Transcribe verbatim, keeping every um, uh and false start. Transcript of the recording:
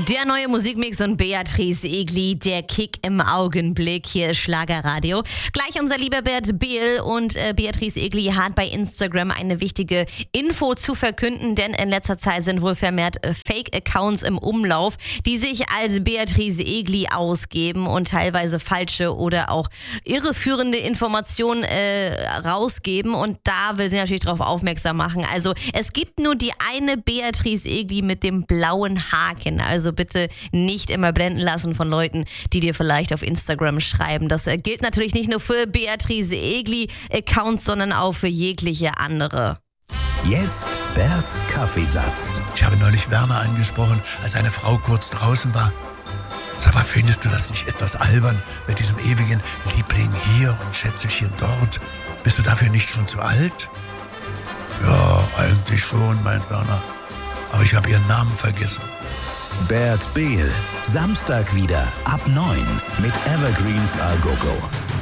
Der neue Musikmix und Beatrice Egli, der Kick im Augenblick. Hier ist Schlagerradio. Gleich unser lieber Bert Behl und äh, Beatrice Egli hat bei Instagram eine wichtige Info zu verkünden, denn in letzter Zeit sind wohl vermehrt äh, Fake-Accounts im Umlauf, die sich als Beatrice Egli ausgeben und teilweise falsche oder auch irreführende Informationen äh, rausgeben. Und da will sie natürlich darauf aufmerksam machen. Also es gibt nur die eine Beatrice Egli mit dem blauen Haken. Also bitte nicht immer blenden lassen von Leuten, die dir vielleicht auf Instagram schreiben. Das gilt natürlich nicht nur für Beatrice Egli-Accounts, sondern auch für jegliche andere. Jetzt Berts Kaffeesatz. Ich habe neulich Werner angesprochen, als eine Frau kurz draußen war. Sag mal, findest du das nicht etwas albern mit diesem ewigen Liebling hier und Schätzelchen dort? Bist du dafür nicht schon zu alt? Ja, eigentlich schon, meint Werner. Aber ich habe ihren Namen vergessen. Bert Behl, Samstag wieder ab neun mit Evergreens A Go Go.